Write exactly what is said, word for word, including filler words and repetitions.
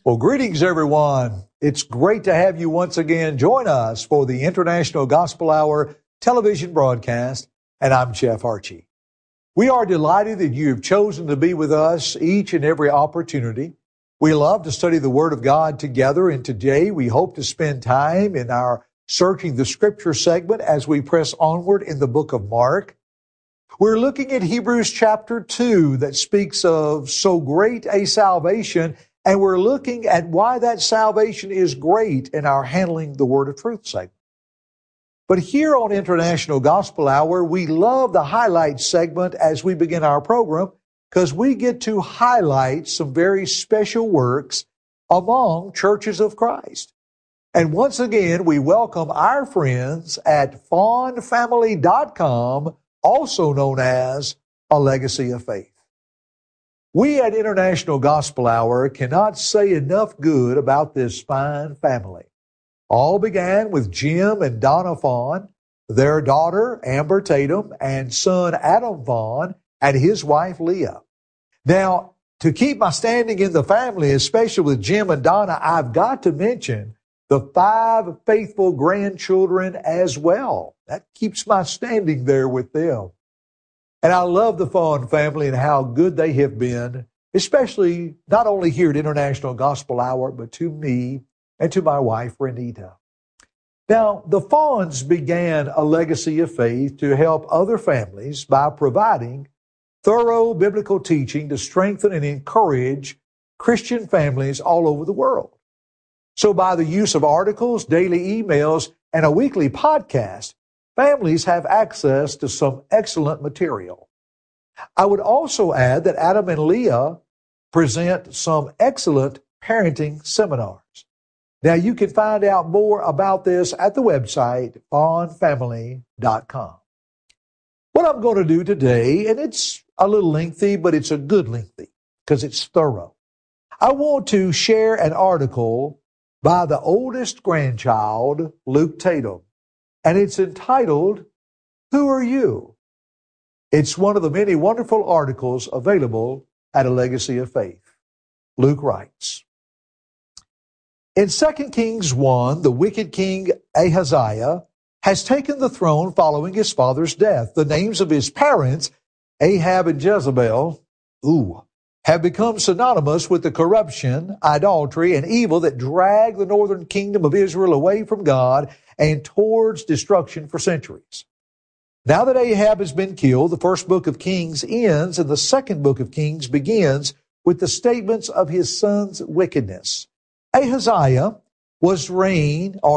Well, greetings, everyone. It's great to have you once again join us for the International Gospel Hour television broadcast, and I'm Jeff Archie. We are delighted that you have chosen to be with us each and every opportunity. We love to study the Word of God together, and today we hope to spend time in our Searching the Scripture segment as we press onward in the book of Mark. We're looking at Hebrews chapter two that speaks of so great a salvation, and we're looking at why that salvation is great in our Handling the Word of Truth segment. But here on International Gospel Hour, we love the highlight segment as we begin our program because we get to highlight some very special works among churches of Christ. And once again, we welcome our friends at fawn family dot com, also known as A Legacy of Faith. We at International Gospel Hour cannot say enough good about this fine family. All began with Jim and Donna Fawn, their daughter Amber Tatum, and son Adam Fawn, and his wife Leah. Now, to keep my standing in the family, especially with Jim and Donna, I've got to mention the five faithful grandchildren as well. That keeps my standing there with them. And I love the Fawn family and how good they have been, especially not only here at International Gospel Hour, but to me and to my wife, Renita. Now, the Fawns began A Legacy of Faith to help other families by providing thorough biblical teaching to strengthen and encourage Christian families all over the world. So by the use of articles, daily emails, and a weekly podcast, families have access to some excellent material. I would also add that Adam and Leah present some excellent parenting seminars. Now, you can find out more about this at the website, fawn family dot com. What I'm going to do today, and it's a little lengthy, but it's a good lengthy because it's thorough. I want to share an article by the oldest grandchild, Luke Tatum, and it's entitled, Who Are You? It's one of the many wonderful articles available at A Legacy of Faith. Luke writes, in Second Kings one, the wicked king Ahaziah has taken the throne following his father's death. The names of his parents, Ahab and Jezebel, ooh, have become synonymous with the corruption, idolatry, and evil that drag the northern kingdom of Israel away from God and towards destruction for centuries. Now that Ahab has been killed, the first book of Kings ends and the second book of Kings begins with the statements of his son's wickedness. Ahaziah was reigned or